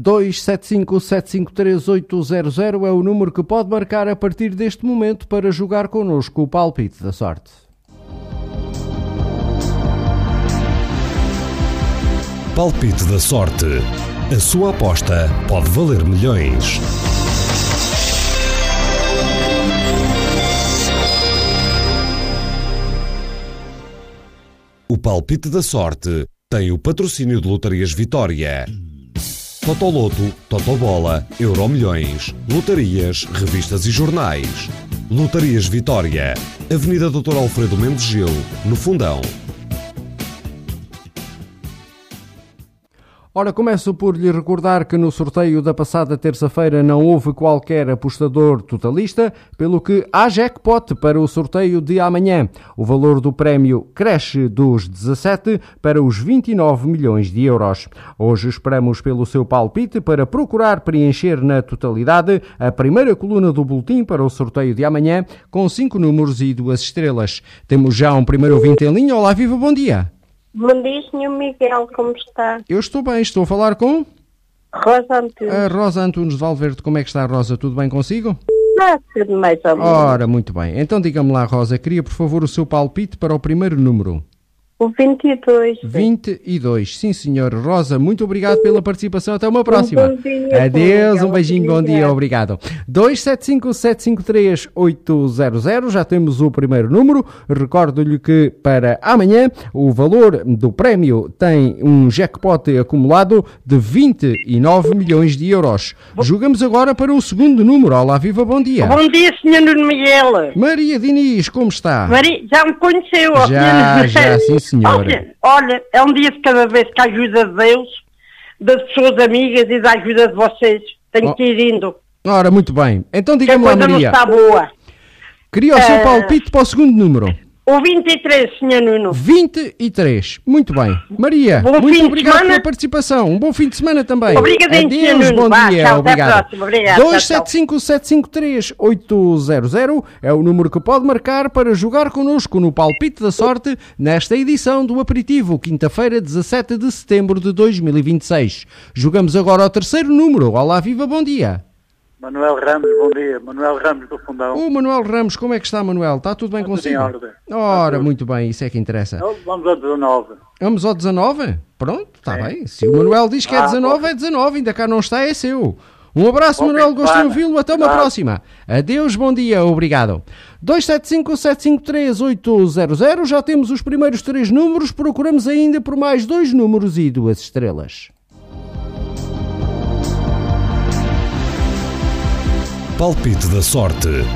275-753-800 é o número que pode marcar a partir deste momento para jogar connosco o palpite da sorte. Palpite da sorte. A sua aposta pode valer milhões. O palpite da sorte tem o patrocínio de Lotarias Vitória. Totoloto, Totobola, Euromilhões, lotarias, revistas e jornais. Lotarias Vitória, Avenida Dr. Alfredo Mendes Gil, no Fundão. Ora, começo por lhe recordar que no sorteio da passada terça-feira não houve qualquer apostador totalista, pelo que há jackpot para o sorteio de amanhã. O valor do prémio cresce dos 17 para os 29 milhões de euros. Hoje esperamos pelo seu palpite para procurar preencher na totalidade a primeira coluna do boletim para o sorteio de amanhã, com 5 números e 2 estrelas. Temos já um primeiro ouvinte em linha. Olá, viva, bom dia. Bom dia, Sr. Miguel, como está? Eu estou bem, estou a falar com... Rosa Antunes. A Rosa Antunes de Valverde. Como é que está, Rosa? Tudo bem consigo? Tudo mais ou menos. Ora, muito bem. Então diga-me lá, Rosa, queria por favor o seu palpite para o primeiro número. O 22. 22, sim senhor. Rosa, muito obrigado pela participação. Até uma próxima. Bom dia, Adeus, um beijinho, bom obrigado. dia, obrigado. 275-753-800, já temos o primeiro número. Recordo-lhe que para amanhã o valor do prémio tem um jackpot acumulado de 29 milhões de euros. Jogamos agora para o segundo número. Olá, viva, bom dia. Bom dia, Sr. Nuno Miguel. Maria Diniz, como está? Maria, já me conheceu, ó, Já, Sr. já, sim senhora. Olha, é um dia de cada vez que a ajuda de Deus, das pessoas amigas e da ajuda de vocês. Tenho que ir indo. Ora, muito bem. Então Que a diga-me lá, coisa não Maria. está boa. Queria o seu palpite para o segundo número. O 23, Sr. Nuno. 23. Muito bem. Maria, Bom fim muito de obrigado semana. pela participação. Um bom fim de semana também. Obrigadinho, Adeus, Sr. Nuno. bom Vá, dia. tchau, Obrigado. até a próxima. Obrigado. 275-753-800 é o número que pode marcar para jogar connosco no Palpite da Sorte nesta edição do Aperitivo, quinta-feira, 17 de setembro de 2026. Jogamos agora ao terceiro número. Olá, viva, bom dia. Manuel Ramos, bom dia. Manuel Ramos do Fundão. O Manuel Ramos, como é que está, Manuel? Está tudo bem consigo? Tudo em ordem. Ora, muito bem, isso é que interessa. Então, vamos ao 19. Vamos ao 19? Pronto, está bem. Se o Manuel diz que é 19, é 19. Ainda cá não está, é seu. Um abraço, Bom Manuel. fim de Gostei de semana. ouvi-lo. Até uma Claro. próxima. Adeus, bom dia. Obrigado. 275-753-800. Já temos os primeiros 3 números. Procuramos ainda por mais 2 números e 2 estrelas. Palpite da sorte.